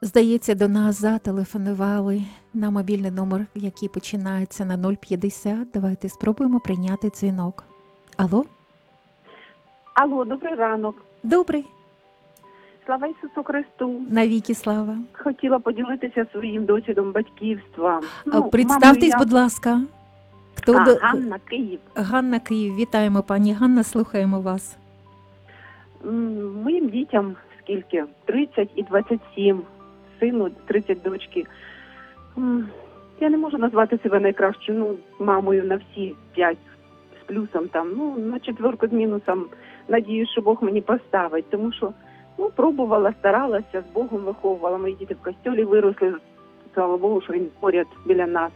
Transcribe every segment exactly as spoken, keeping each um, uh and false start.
Здається, до нас зателефонували на мобільний номер, який починається на нуль п'ятдесят. Давайте спробуємо прийняти дзвінок. Алло? Алло, добрий ранок. Добрий. Слава Ісусу Христу. Навіки слава. Хотіла поділитися своїм досвідом батьківства. А, Представтесь, я... будь ласка. Хто а, до... Ганна, Київ. Ганна, Київ. Вітаємо, пані Ганна, слухаємо вас. М, Моїм дітям скільки? тридцять і двадцять сім. Сину тридцять дочки. М, Я не можу назвати себе найкращою ну, мамою на всі п'ять з плюсом там. Ну, на четверку з мінусом. Надіюсь, що Бог мені поставить. Тому що ну, пробувала, старалася, з Богом виховувала. Мої діти в костьолі виросли. Слава Богу, що він поряд біля нас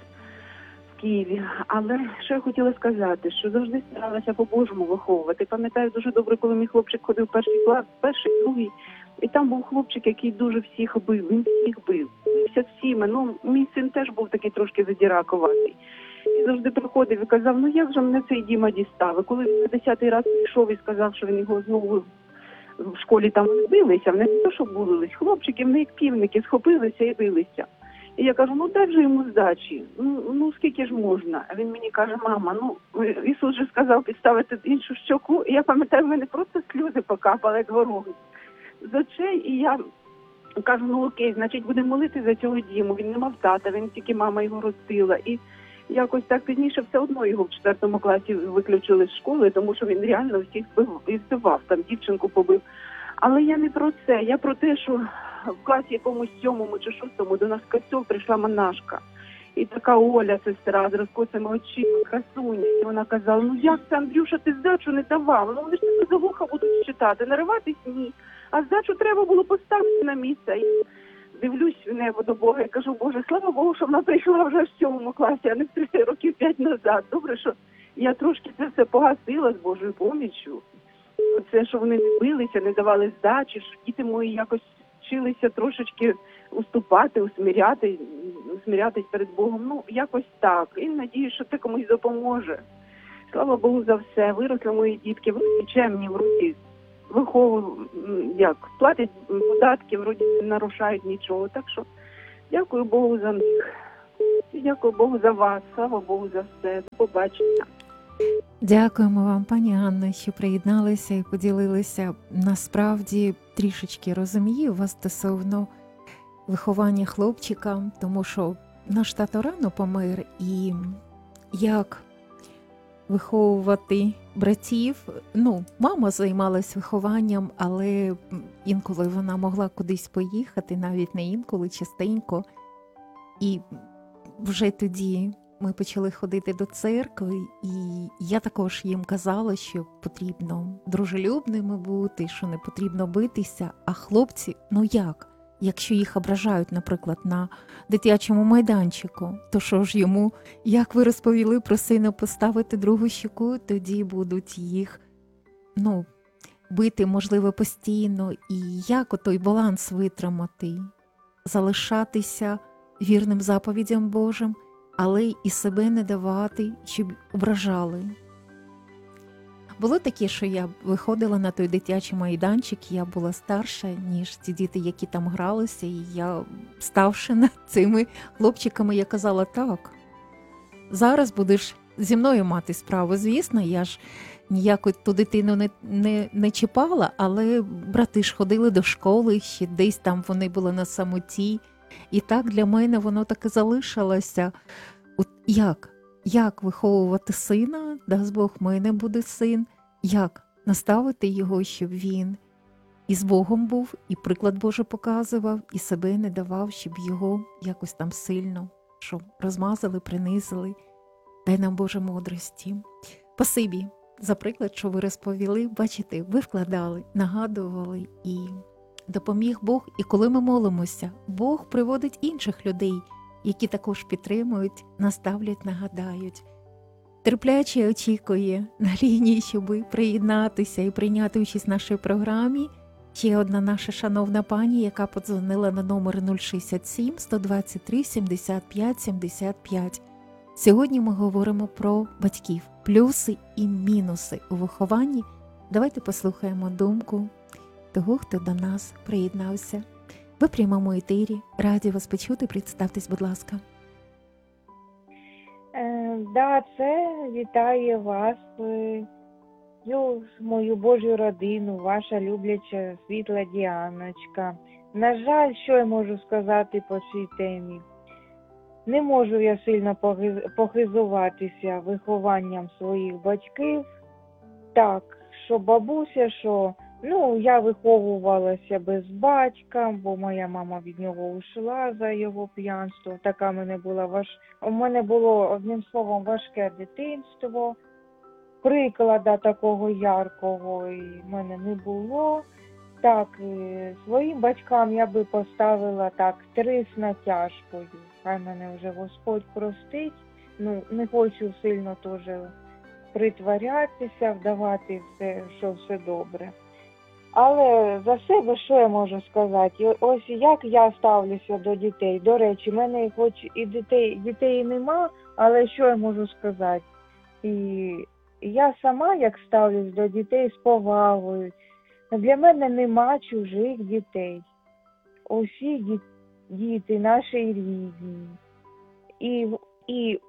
в Києві. Але що я хотіла сказати, що завжди старалася по-божому виховувати. Пам'ятаю дуже добре, коли мій хлопчик ходив в перший клас, перший, другий. І там був хлопчик, який дуже всіх бив. Він всіх бив. Бився всіми. Ну, мій син теж був такий трошки задіраковатий. І завжди приходив і казав, ну як же мене цей Діма дістав? І коли він на десятий раз пішов і сказав, що він його знову в школі там билися, вони не те, що булились. Хлопчики, вони як півники, схопилися і билися. І я кажу, ну дай вже йому здачі. Ну, ну скільки ж можна? А він мені каже, мама, ну Ісус же сказав підставити іншу щоку. І я пам'ятаю, в мене просто сльози покапали, як горох з очей. І я кажу, ну окей, значить будемо молити за цього Діму. Він не мав тата, він тільки мама його ростила. І якось так пізніше все одно його в четвертому класі виключили з школи, тому що він реально всіх збивав, там дівчинку побив. Але я не про це, я про те, що в класі якомусь сьомому чи шостому до нас в костьол прийшла монашка. І така Оля, сестра, з розкосими очима, красуня. І вона казала, ну як це, Андрюша, ти здачу не давав? Ну вони ж тебе за вуха будуть читати, нариватись ні. А здачу треба було поставити на місце. І дивлюсь в небо до Бога і кажу, Боже, слава Богу, що вона прийшла вже в сьомому класі, а не в три років п'ять назад. Добре, що я трошки це все погасила з Божою поміччю. Це, що вони не билися, не давали здачі, що діти мої якось вчилися трошечки уступати, усміряти, усмірятись перед Богом. Ну, якось так. І надію, що це комусь допоможе. Слава Богу за все. Виросли мої дітки, вони чемні, вроді, виховують, як, платять податки, вроді не нарушають нічого. Так що дякую Богу за них. І дякую Богу за вас. Слава Богу за все. До побачення. Дякуємо вам, пані Ганно, що приєдналися і поділилися. Насправді трішечки розумію вас стосовно виховання хлопчика, тому що наш тато рано помер, і як виховувати братів, ну, мама займалась вихованням, але інколи вона могла кудись поїхати, навіть не інколи, частенько. І вже тоді ми почали ходити до церкви, і я також їм казала, що потрібно дружелюбними бути, що не потрібно битися. А хлопці, ну як? Якщо їх ображають, наприклад, на дитячому майданчику, то що ж йому, як ви розповіли про сина, поставити другу щоку, тоді будуть їх, ну, бити, можливо, постійно. І як отой баланс витримати? Залишатися вірним заповідям Божим, але і себе не давати, щоб ображали. Було таке, що я виходила на той дитячий майданчик, я була старша, ніж ті діти, які там гралися, і я, ставши над цими хлопчиками, я казала, так, зараз будеш зі мною мати справу. Звісно, я ж ніяку ту дитину не, не, не чіпала, але брати ж ходили до школи, ще десь там вони були на самоті. І так для мене воно так і залишилося. От як? Як виховувати сина, дасть Бог, в мене буде син, як наставити його, щоб він і з Богом був, і приклад Божий показував, і себе не давав, щоб його якось там сильно, щоб розмазали, принизили. Дай нам Боже мудрості. Спасибі за приклад, що ви розповіли. Бачите, ви вкладали, нагадували, і допоміг Бог. І коли ми молимося, Бог приводить інших людей, які також підтримують, наставлять, нагадають. Терпляче очікує на лінії, щоб приєднатися і прийняти участь в нашій програмі. Ще одна наша шановна пані, яка подзвонила на номер нуль шістдесят сім сто двадцять три сімдесят п'ять сімдесят п'ять. Сьогодні ми говоримо про батьків, плюси і мінуси у вихованні. Давайте послухаємо думку того, хто до нас приєднався. Ви в прямому етері. Раді вас почути. Представтесь, будь ласка. Е, да, це вітає вас, е, всю мою Божу родину, ваша любляча світла Діаночка. На жаль, що я можу сказати по цій темі? Не можу я сильно похиз- похизуватися вихованням своїх батьків. Так, що бабуся, що, ну, я виховувалася без батька, бо моя мама від нього ушла за його п'янство. Така в мене була важ... У мене було, одним словом, важке дитинство. Приклада такого яркого і в мене не було. Так, е, своїм батькам я би поставила так три з натяжкою. Хай мене вже Господь простить. Ну, не хочу сильно теж притворятися, вдавати все, що все добре. Але за себе що я можу сказати? І ось як я ставлюся до дітей. До речі, в мене хоч і дітей, дітей нема, але що я можу сказати? І я сама як ставлюсь до дітей з повагою. Для мене нема чужих дітей. Усі ді- діти наші рідні. І, і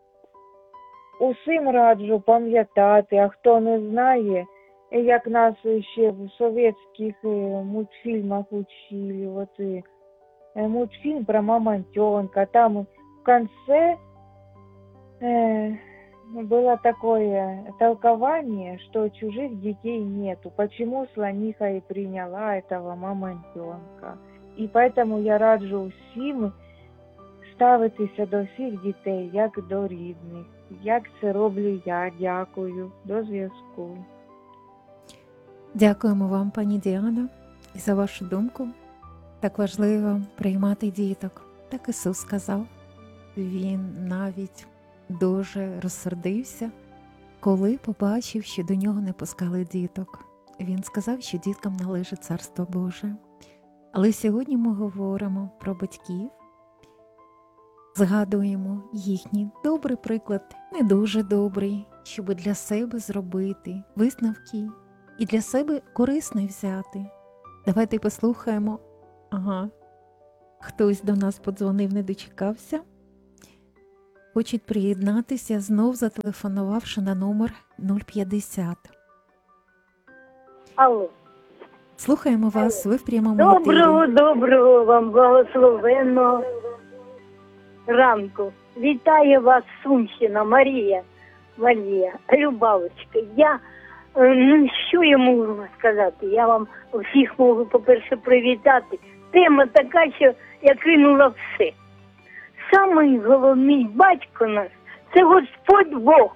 усім раджу пам'ятати, а хто не знає, як нас ще в совєтських е, мультфільмах учили, от, е, мультфільм про мамонтенка, там в конце э, было такое толкование, что чужих детей нету, почему слониха и приняла этого мамонтенка. І поэтому я раджу всім ставитися до всіх дітей, як до рідних. Як це роблю я. Дякую. До зв'язку. Дякуємо вам, пані Діано, і за вашу думку. Так важливо приймати діток. Так Ісус сказав. Він навіть дуже розсердився, коли побачив, що до нього не пускали діток. Він сказав, що діткам належить Царство Боже. Але сьогодні ми говоримо про батьків, згадуємо їхній добрий приклад, не дуже добрий, щоб для себе зробити висновки і для себе корисне взяти. Давайте послухаємо. Ага, хтось до нас подзвонив, не дочекався. Хочуть приєднатися, знов зателефонувавши на номер нуль п'ятдесят. Алло. Слухаємо вас, ви в прямому Доброго, етері. доброго вам благословенного ранку. Вітає вас Сумщина, Марія, Марія, Любавочка. Я, е, ну, що я можу сказати? Я вам всіх можу, по-перше, привітати. Тема така, що я кинула все. Самий головний батько наш – це Господь Бог.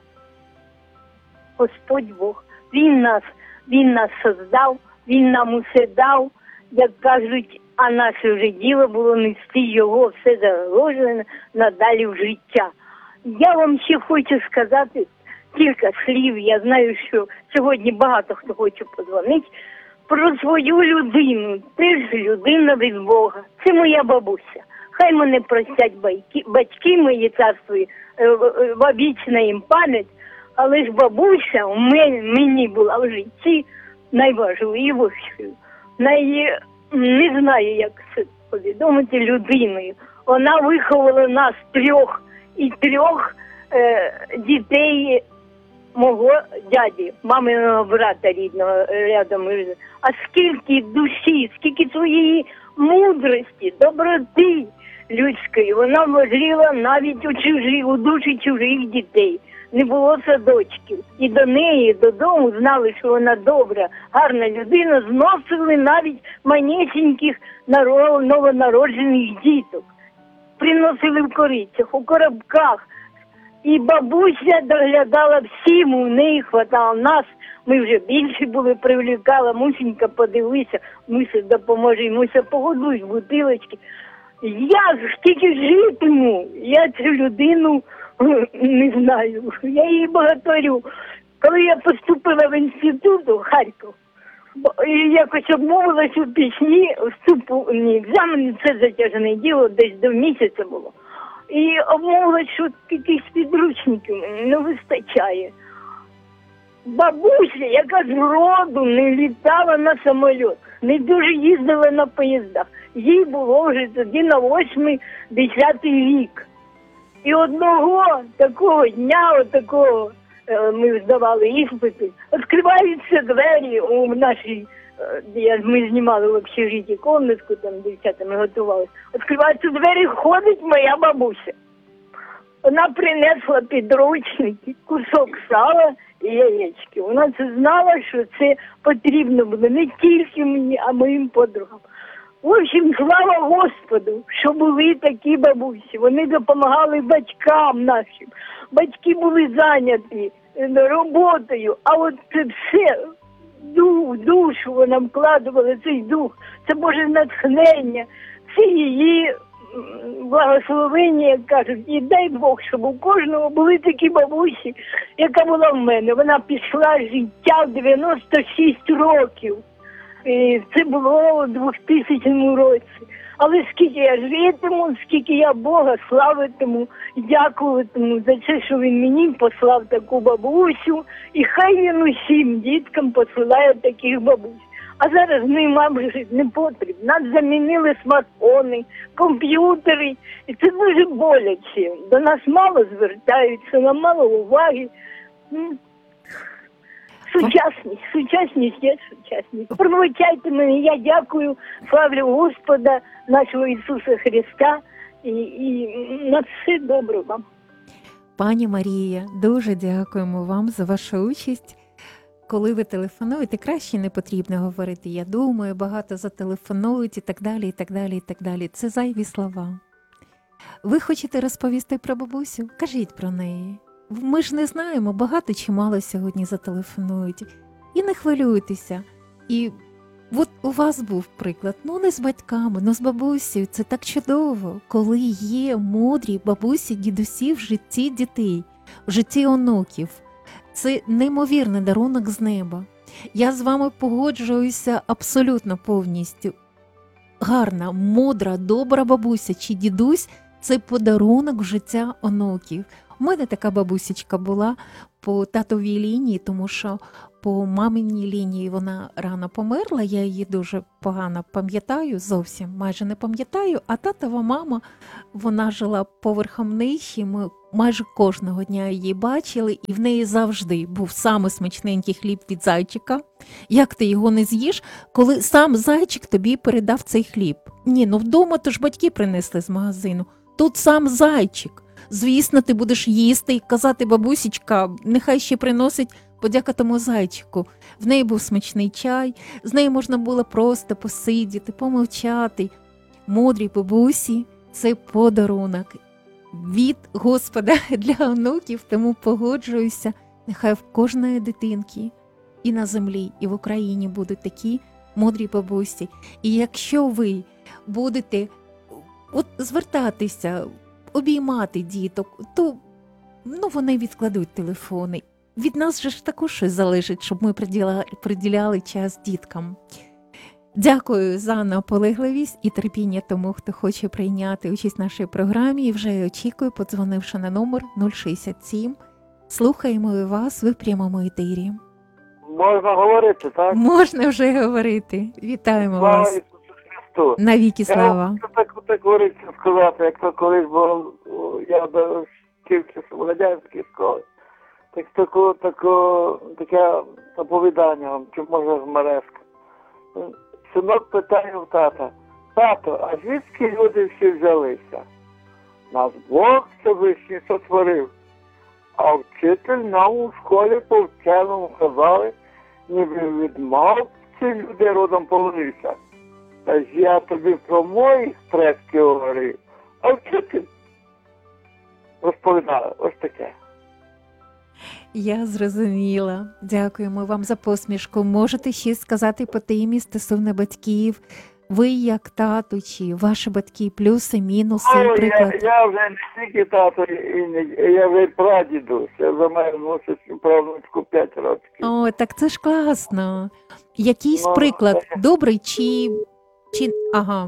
Господь Бог. Він нас, він нас создав, Він нам усе дав, як кажуть, а наше вже діло було нести його, все заложено надалі в життя. Я вам ще хочу сказати кілька слів. Я знаю, що сьогодні багато хто хоче подзвонити про свою людину. Теж людина від Бога. Це моя бабуся. Хай мене простять батьки, батьки мої, царство, вічна їм пам'ять, але ж бабуся у мене, мені була в житті найважливішою, най... не знаю, як це повідомити, людиною. Вона виховала нас трьох і трьох е, дітей мого дяді, маминого брата рідного рядом. А скільки душі, скільки своєї мудрості, доброти людської вона вложила навіть у чужі, у душі чужих дітей. Не було садочків. І до неї, додому, знали, що вона добра, гарна людина, зносили навіть манесеньких новонароджених діток. Приносили в корицях, у коробках. І бабуся доглядала всім, у неї хватало нас. Ми вже більше були, привлікала, Мусенька, подивися, Муся, допоможи, Муся, погодуй, бутилочки. Я ж тільки житиму, я цю людину не знаю, я її боготворю. Коли я поступила в інститут у Харків, і якось обмовилась у пісні, вступні екзамени, це затяжне діло, десь до місяця було. І обмовилась, що якихось підручників не вистачає. бабуся, яка з роду не літала на самоліт, не дуже їздила на поїздах. Їй було вже тоді на восьмий, десятий рік. І одного такого дня, от такого, е, ми здавали іспити, відкриваються двері у нашій, е, де ми знімали в общежитті комнатку, там дівчатами готувалися. Відкриваються двері, ходить моя бабуся. Вона принесла підручники, кусок сала і яєчки. Вона це знала, що це потрібно було не тільки мені, а моїм подругам. В общем, слава Господу, що були такі бабусі. Вони допомагали батькам нашим. Батьки були зайняті е, роботою, а от це все дух, душу вона вкладувала, цей дух, це Боже натхнення, це її м, благословення, як кажуть. І дай Бог, щоб у кожного були такі бабусі, яка була в мене. Вона пішла з життя в дев'яносто шість років. І це було у двохтисячному році. Але скільки я житиму, скільки я Бога славитиму, дякуватиму за те, що він мені послав таку бабусю, і хай він усім діткам посилає таких бабусь. А зараз нема жити не потрібно. Нас замінили смартфони, комп'ютери, і це дуже боляче. До нас мало звертаються, нам мало уваги. М. Сучасність, сучасність є сучасність. Пробачайте мене, я дякую, славлю Господа, нашого Ісуса Христа, і, і на все добре вам. Пані Марія, дуже дякуємо вам за вашу участь. Коли ви телефонуєте, краще не потрібно говорити «я думаю», багато зателефонують і так далі, і так далі, і так далі. Це зайві слова. Ви хочете розповісти про бабусю? Кажіть про неї. Ми ж не знаємо, багато чи мало сьогодні зателефонують. І не хвилюйтеся. І от у вас був приклад, ну не з батьками, ну з бабусею. Це так чудово, коли є мудрі бабусі, дідусі в житті дітей, в житті онуків. Це неймовірний дарунок з неба. Я з вами погоджуюся абсолютно повністю. Гарна, мудра, добра бабуся чи дідусь – це подарунок в життя онуків. У мене така бабусечка була по татовій лінії, тому що по маминій лінії вона рано померла, я її дуже погано пам'ятаю, зовсім майже не пам'ятаю, а татова мама, вона жила поверхом нижче, ми майже кожного дня її бачили, і в неї завжди був саме смачненький хліб від зайчика. Як ти його не з'їш, коли сам зайчик тобі передав цей хліб? Ні, ну вдома то ж батьки принесли з магазину, тут сам зайчик. Звісно, ти будеш їсти і казати, бабусечка, нехай ще приносить подяка тому зайчику. В неї був смачний чай, з нею можна було просто посидіти, помовчати. Мудрі бабусі – це подарунок від Господа для онуків, тому погоджуюся. Нехай в кожної дитинки і на землі, і в Україні будуть такі мудрі бабусі. І якщо ви будете от звертатися, обіймати діток, то ну, вони відкладуть телефони. Від нас же ж також щось залежить, щоб ми приділяли, приділяли час діткам. Дякую за наполегливість і терпіння тому, хто хоче прийняти участь в нашій програмі. І вже очікую, подзвонивши на номер нуль шістдесят сім. Слухаємо і вас, ви в прямому етері. Можна говорити, так? Можна вже говорити. Вітаємо Слава вас. Ісусу Христу. Навіки слава. Я так категорично сказати, як то колись було, я вчився в радянській школі. Так тако, тако, таке оповідання вам, чи може гмареска. Синок питає в тата: тато, а звідки люди всі взялися? Нас Бог Всевишній сотворив. А вчитель нам у школі по вченому казали, ніби від мавці люди родом повелися. Та ж я тобі про моїх предків говорив, а вчитель розповідає ось таке. Я зрозуміла. Дякуємо вам за посмішку. Можете ще сказати по темі стосовно батьків? Ви як тато, чи ваші батьки, плюси, мінуси, О, приклад? я, я вже не тільки тато, і не, я вже й прадідусь. Я за мене носить правнучку п'ять років. О, так це ж класно. Якийсь Ну, приклад, це- добрий чи... чи... Ага.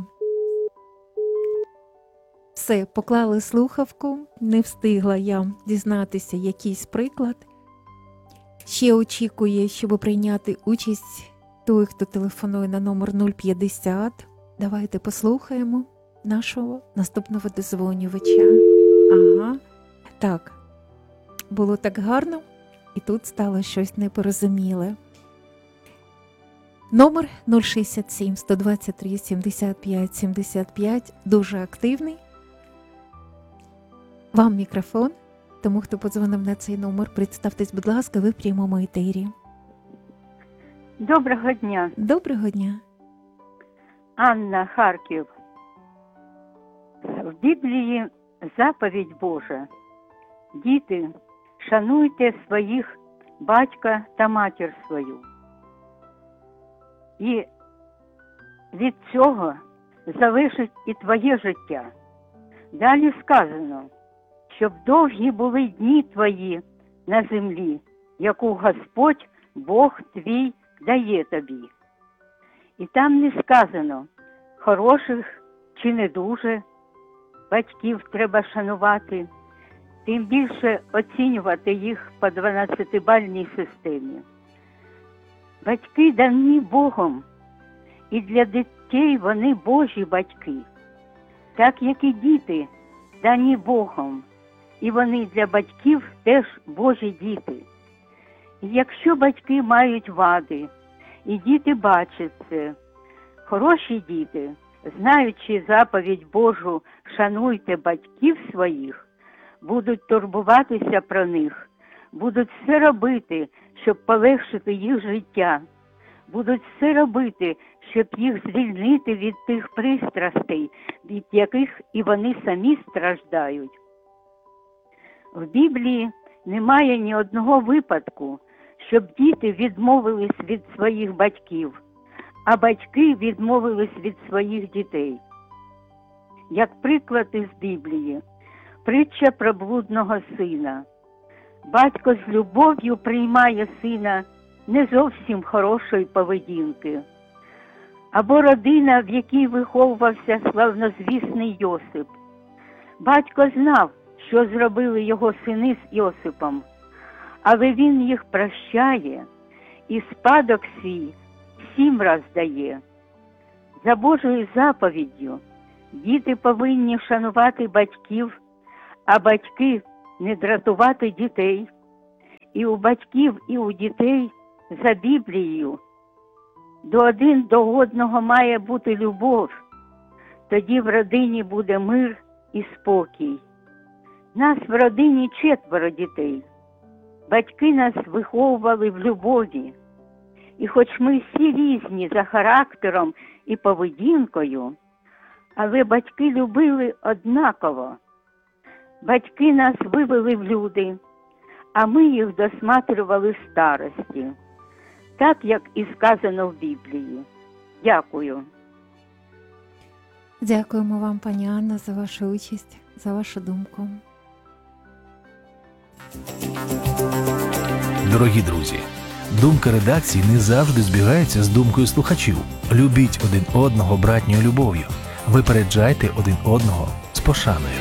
Все, поклали слухавку, не встигла я дізнатися якийсь приклад. Ще очікує, щоб прийняти участь той, хто телефонує на номер нуль п'ятдесят. Давайте послухаємо нашого наступного дозвонювача. Ага, так, було так гарно, і тут стало щось непорозуміле. Номер нуль шістдесят сім сто двадцять три сімдесят п'ять сімдесят п'ять дуже активний. Вам мікрофон. Тому, хто подзвонив на цей номер, представтесь, будь ласка, ви в прямому етері. Доброго дня. Доброго дня. Анна, Харків. В Біблії заповідь Божа. Діти, шануйте своїх батька та матір свою. І від цього залежить і твоє життя. Далі сказано, щоб довгі були дні твої на землі, яку Господь, Бог твій, дає тобі. І там не сказано, хороших чи не дуже батьків треба шанувати, тим більше оцінювати їх по дванадцятибальній системі. Батьки дані Богом, і для дітей вони Божі батьки, так як і діти дані Богом, і вони для батьків теж Божі діти. І якщо батьки мають вади, і діти бачать це, хороші діти, знаючи заповідь Божу «Шануйте батьків своїх», будуть турбуватися про них, будуть все робити, щоб полегшити їх життя, будуть все робити, щоб їх звільнити від тих пристрастей, від яких і вони самі страждають. В Біблії немає ні одного випадку, щоб діти відмовились від своїх батьків, а батьки відмовились від своїх дітей. Як приклад із Біблії, притча про блудного сина. Батько з любов'ю приймає сина не зовсім хорошої поведінки. Або родина, в якій виховувався славнозвісний Йосип. Батько знав, що зробили його сини з Йосипом, але він їх прощає і спадок свій сім раз дає. За Божою заповіддю діти повинні шанувати батьків, а батьки не дратувати дітей. І у батьків, і у дітей за Біблією до один до одного має бути любов. Тоді в родині буде мир і спокій. Нас в родині четверо дітей. Батьки нас виховували в любові. І хоч ми всі різні за характером і поведінкою, але батьки любили однаково. Батьки нас вивели в люди, а ми їх досматрювали старості. Так, як і сказано в Біблії. Дякую. Дякуємо вам, пані Анна, за вашу участь, за вашу думку. Дорогі друзі, думка редакції не завжди збігається з думкою слухачів. Любіть один одного братньою любов'ю. Випереджайте один одного з пошаною.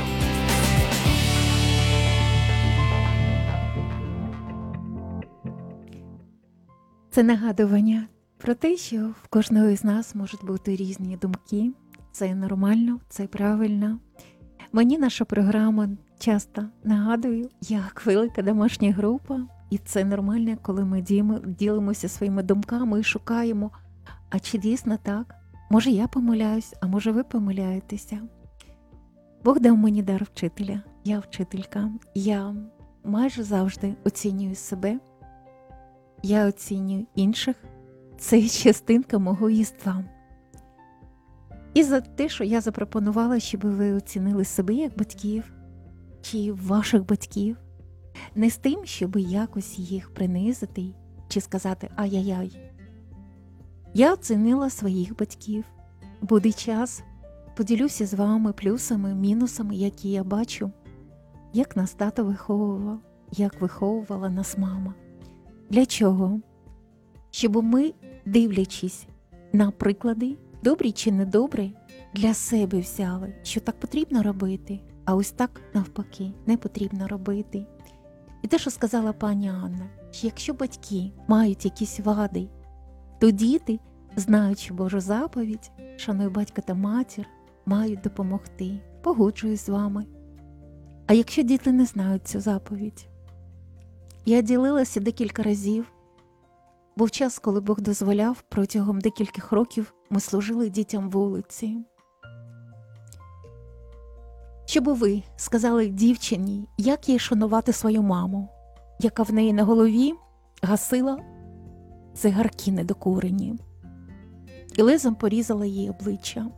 Це нагадування про те, що в кожного із нас можуть бути різні думки. Це нормально, це правильно. Мені наша програма часто нагадує, як велика домашня група. І це нормально, коли ми ділимося своїми думками і шукаємо, а чи дійсно так? Може я помиляюсь, а може ви помиляєтеся? Бог дав мені дар вчителя, я вчителька. Я майже завжди оцінюю себе. Я оцінюю інших. Це частинка мого єства. І за те, що я запропонувала, щоб ви оцінили себе як батьків, чи ваших батьків, не з тим, щоб якось їх принизити, чи сказати «ай-яй-яй». Я оцінила своїх батьків. Буде час, поділюся з вами плюсами, мінусами, які я бачу, як нас тато виховував, як виховувала нас мама. Для чого? Щоб ми, дивлячись на приклади, добрі чи недобрі, для себе взяли, що так потрібно робити, а ось так навпаки не потрібно робити. І те, що сказала пані Анна, що якщо батьки мають якісь вади, то діти, знаючи Божу заповідь, шануй батька та матір, мають допомогти. Погоджуюсь з вами. А якщо діти не знають цю заповідь? Я ділилася декілька разів. Був час, коли Бог дозволяв, протягом декількох років ми служили дітям вулиці. Що би ви сказали дівчині, як їй шанувати свою маму, яка в неї на голові гасила цигарки недокурені і лезом порізала їй обличчя?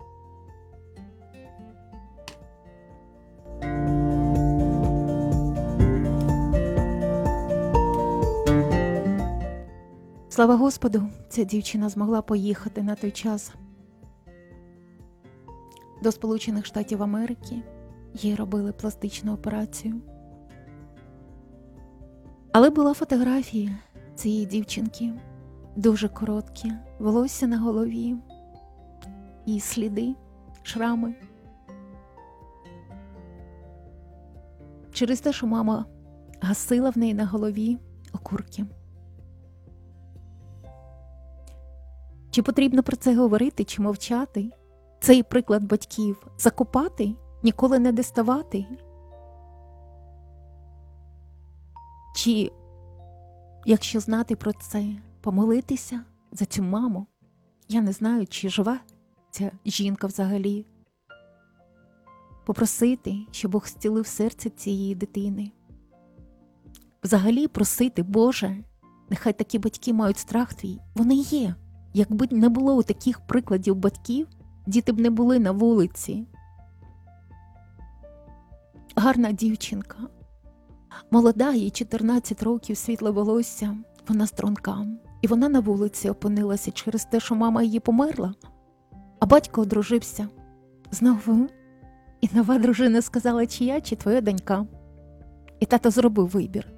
Слава Господу, ця дівчина змогла поїхати на той час до Сполучених Штатів Америки. Їй робили пластичну операцію. Але була фотографія цієї дівчинки, дуже короткі, волосся на голові і сліди, шрами. Через те, що мама гасила в неї на голові окурки. Чи потрібно про це говорити, чи мовчати? Цей приклад батьків закопати, ніколи не діставати? Чи, якщо знати про це, помолитися за цю маму? Я не знаю, чи жива ця жінка взагалі. Попросити, щоб Бог зцілив серце цієї дитини. Взагалі просити, Боже, нехай такі батьки мають страх твій. Вони є. Якби не було таких прикладів батьків, діти б не були на вулиці. Гарна дівчинка. Молода, їй чотирнадцять років, світле волосся, вона струнка. І вона на вулиці опинилася через те, що мама її померла, а батько одружився. Знову. І нова дружина сказала, чи я, чи твоя донька. І тато зробив вибір.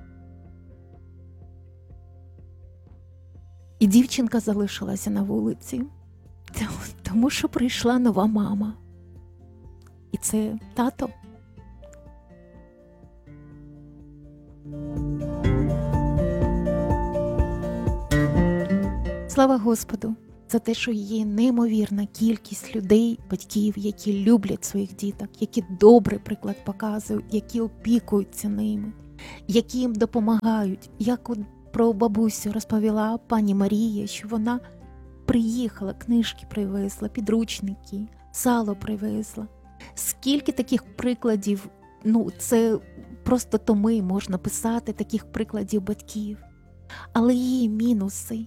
І дівчинка залишилася на вулиці, тому що прийшла нова мама. І це тато. Слава Господу за те, що є неймовірна кількість людей, батьків, які люблять своїх діток, які добрий приклад показують, які опікуються ними, які їм допомагають. Як от про бабусю розповіла пані Марія, що вона приїхала, книжки привезла, підручники, сало привезла. Скільки таких прикладів, ну це просто томи можна писати, таких прикладів батьків. Але є мінуси.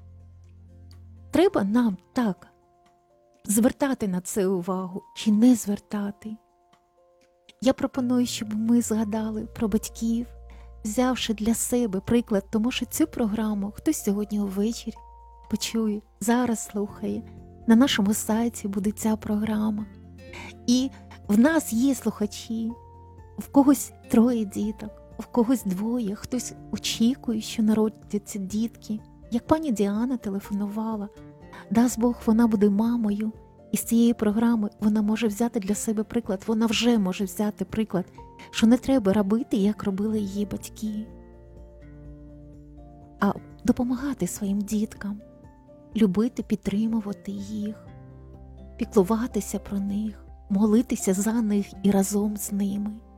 Треба нам так звертати на це увагу чи не звертати. Я пропоную, щоб ми згадали про батьків, взявши для себе приклад, тому що цю програму хтось сьогодні увечері почує, зараз слухає. На нашому сайті буде ця програма. І в нас є слухачі, в когось троє діток, в когось двоє, хтось очікує, що народяться дітки. Як пані Діана телефонувала, дасть Бог, вона буде мамою, і з цієї програми вона може взяти для себе приклад, вона вже може взяти приклад, що не треба робити, як робили її батьки, а допомагати своїм діткам, любити, підтримувати їх, піклуватися про них, молитися за них і разом з ними.